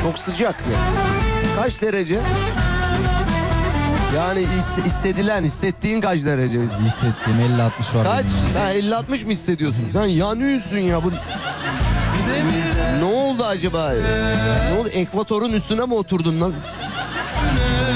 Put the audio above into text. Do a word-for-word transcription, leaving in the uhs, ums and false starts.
Çok sıcak ya. Kaç derece? Yani his- hissedilen, hissettiğin kaç derece? Hissettiğim elli altmış var. Kaç? benim ya. Sen elli altmış mı hissediyorsun? Sen yanıyorsun ya. Bu... Ne oldu acaba? Ne oldu? Ekvatorun üstüne mi oturdun? Nasıl?